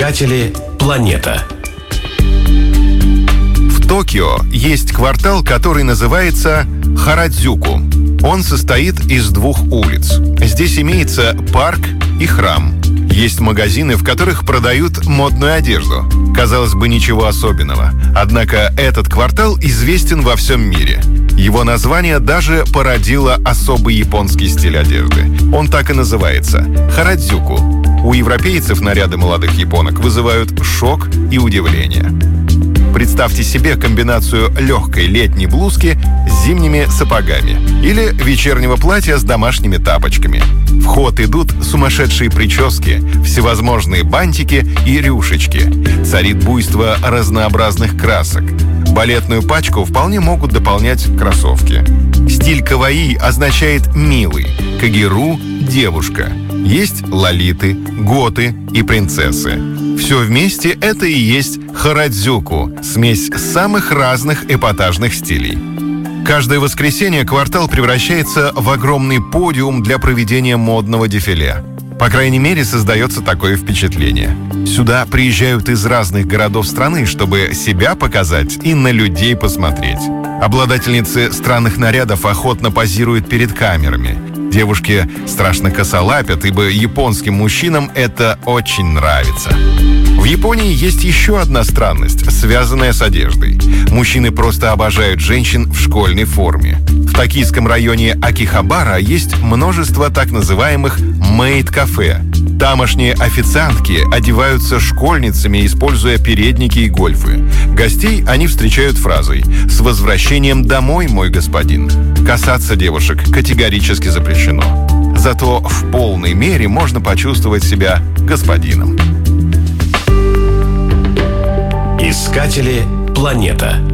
Искатели планета. В Токио есть квартал, который называется Харадзюку. Он состоит из 2 улиц. Здесь имеется парк и храм. Есть магазины, в которых продают модную одежду. Казалось бы, ничего особенного. Однако этот квартал известен во всем мире. Его название даже породило особый японский стиль одежды. Он так и называется – Харадзюку. У европейцев наряды молодых японок вызывают шок и удивление. Представьте себе комбинацию легкой летней блузки с зимними сапогами или вечернего платья с домашними тапочками. В ход идут сумасшедшие прически, всевозможные бантики и рюшечки. Царит буйство разнообразных красок. Балетную пачку вполне могут дополнять кроссовки. Стиль каваи означает «милый», кагеру – «девушка». Есть лолиты, готы и принцессы. Все вместе это и есть Харадзюку, смесь самых разных эпатажных стилей. Каждое воскресенье квартал превращается в огромный подиум для проведения модного дефиле. По крайней мере, создается такое впечатление. Сюда приезжают из разных городов страны, чтобы себя показать и на людей посмотреть. Обладательницы странных нарядов охотно позируют перед камерами. Девушки страшно косолапят, ибо японским мужчинам это очень нравится. В Японии есть еще одна странность, связанная с одеждой. Мужчины просто обожают женщин в школьной форме. В токийском районе Акихабара есть множество так называемых мейд-кафе. Тамошние официантки одеваются школьницами, используя передники и гольфы. Гостей они встречают фразой «С возвращением домой, мой господин». Касаться девушек категорически запрещено. Зато в полной мере можно почувствовать себя господином. Искатели планета.